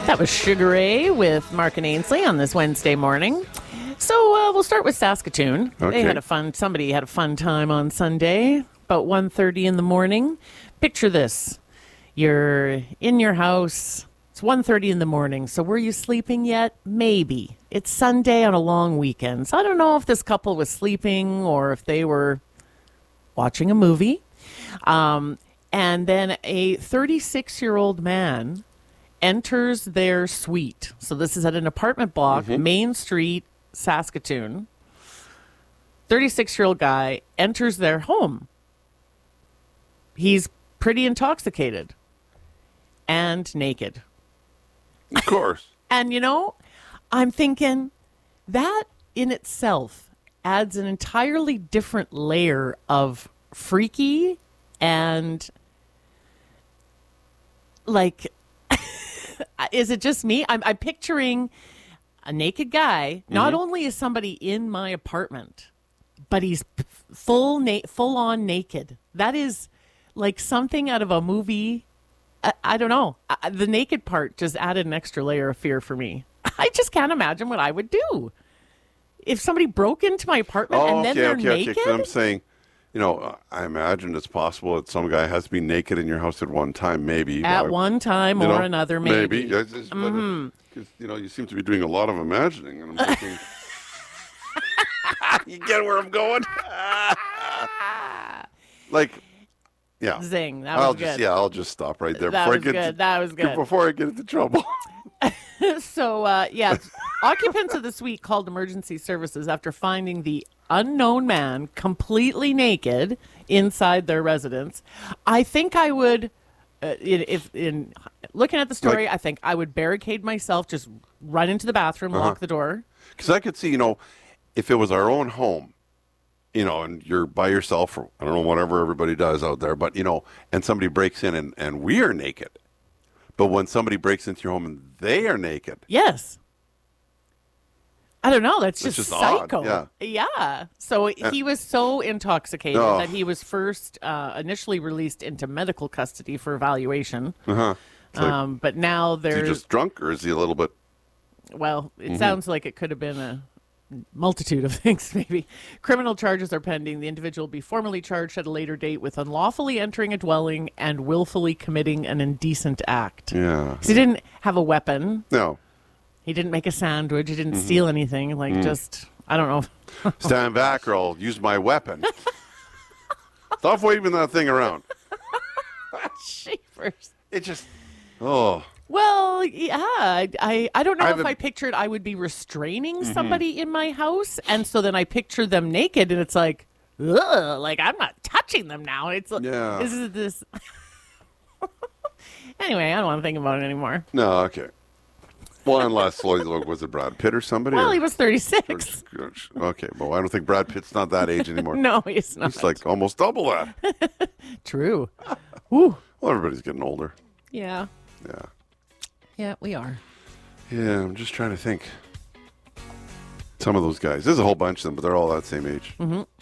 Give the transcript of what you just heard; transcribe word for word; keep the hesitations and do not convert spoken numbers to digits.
That was Sugar Ray with Mark and Ainsley on this Wednesday morning. So uh, we'll start with Saskatoon. Okay. They had a fun. Somebody had a fun time on Sunday, about one thirty in the morning. Picture this: you're in your house. It's one thirty in the morning. So were you sleeping yet? Maybe. It's Sunday on a long weekend. So I don't know if this couple was sleeping or if they were watching a movie. Um, and then a thirty-six-year-old man enters their suite. So this is at an apartment block, mm-hmm. Main Street, Saskatoon. thirty-six-year-old guy enters their home. He's pretty intoxicated and naked. Of course. And, you know, I'm thinking that in itself adds an entirely different layer of freaky and, like, is it just me? I'm, I'm picturing a naked guy. Mm-hmm. Not only is somebody in my apartment, but he's full na- full on naked. That is like something out of a movie. I, I don't know. I, the naked part just added an extra layer of fear for me. I just can't imagine what I would do if somebody broke into my apartment oh, and then okay, they're okay, naked. Okay, I'm saying, you know, I imagine it's possible that some guy has to be naked in your house at one time, maybe. At but, one time or know, another, maybe. Maybe. Just, mm-hmm. but, uh, you know, you seem to be doing a lot of imagining, and I'm thinking, you get where I'm going? Like, yeah. Zing. That was I'll good. Just, yeah, I'll just stop right there. That before was I get good. To, that was good. Before I get into trouble. So, uh, yeah, occupants of the suite called emergency services after finding the unknown man completely naked inside their residence. I think I would, uh, if in looking at the story, like, I think I would barricade myself, just run into the bathroom, uh-huh. lock the door. Because I could see, you know, if it was our own home, you know, and you're by yourself, or I don't know, whatever everybody does out there, but, you know, and somebody breaks in and, and we are naked. But when somebody breaks into your home and they are naked. Yes. I don't know. That's, That's just, just psycho. Odd. Yeah. Yeah. So he was so intoxicated oh. that he was first uh, initially released into medical custody for evaluation. Uh-huh. Like, um, but now there's... Is he just drunk or is he a little bit... Well, it mm-hmm. sounds like it could have been a multitude of things, maybe. Criminal charges are pending. The individual will be formally charged at a later date with unlawfully entering a dwelling and willfully committing an indecent act. Yeah. He didn't have a weapon. No. He didn't make a sandwich. He didn't mm-hmm. steal anything. Like, mm. just, I don't know. Stand back or I'll use my weapon. Stop waving that thing around. Jeepers. It just, oh. Well, yeah, I, I, I don't know I've if a, I pictured I would be restraining mm-hmm. somebody in my house, and so then I picture them naked, and it's like, ugh, like I'm not touching them now. It's like, yeah. this is this. Anyway, I don't want to think about it anymore. No, okay. Well, unless was it Brad Pitt or somebody? Well, or? he was thirty-six. Okay, well, I don't think Brad Pitt's not that age anymore. No, he's not. He's like almost double that. True. Woo. Well, everybody's getting older. Yeah. Yeah. Yeah, we are. Yeah, I'm just trying to think. Some of those guys. There's a whole bunch of them, but they're all that same age. Mm-hmm.